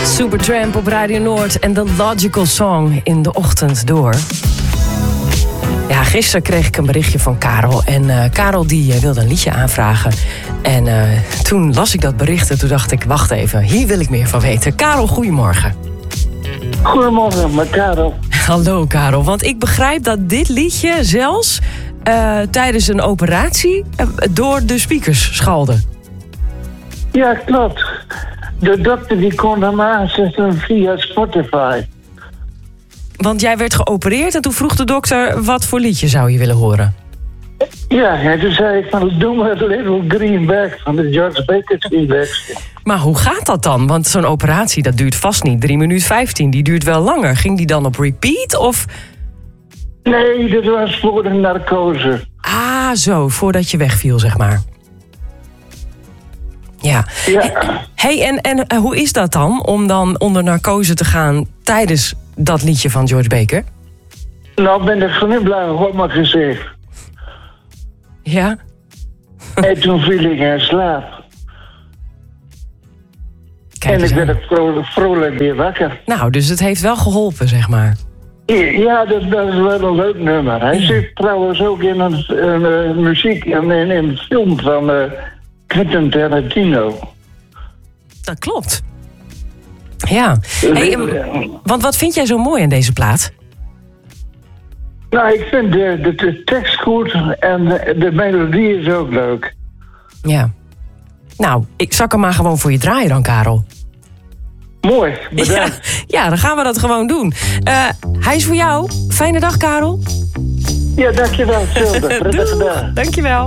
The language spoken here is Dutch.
Supertramp op Radio Noord en The Logical Song in de ochtend door. Ja, gisteren kreeg ik een berichtje van Karel. En Karel die wilde een liedje aanvragen. En toen las ik dat bericht en toen dacht ik, wacht even, hier wil ik meer van weten. Karel, goedemorgen. Goedemorgen, met Karel. Hallo Karel, want ik begrijp dat dit liedje zelfs tijdens een operatie door de speakers schalde. Ja, klopt. De dokter die kon hem aanzetten via Spotify. Want jij werd geopereerd en toen vroeg de dokter, wat voor liedje zou je willen horen? Ja, en toen zei ik van, doe maar Little Greenback van de George Baker T-Rex. Maar hoe gaat dat dan? Want zo'n operatie, dat duurt vast niet 3 minuten 15. Die duurt wel langer. Ging die dan op repeat of? Nee, dat was voor de narcose. Ah, zo, voordat je wegviel, zeg maar. Ja. Hey, en hoe is dat dan, om dan onder narcose te gaan tijdens dat liedje van George Baker? Nou ben ik glimlachen op mijn gezicht. Ja? En toen viel ik in slaap. Kijk en ik eens werd vrolijk weer wakker. Nou, dus het heeft wel geholpen, zeg maar. Ja, dat is wel een leuk nummer. Hij zit trouwens ook in een muziek in een film van Quentin Tarantino. Dat klopt. Ja. Hey, want wat vind jij zo mooi aan deze plaat? Nou, ik vind de tekst goed en de melodie is ook leuk. Ja. Nou, ik zal hem maar gewoon voor je draaien dan, Karel. Mooi, bedankt. Ja, dan gaan we dat gewoon doen. Hij is voor jou. Fijne dag, Karel. Ja, dankjewel. Hetzelfde. Prettige dag. Dankjewel.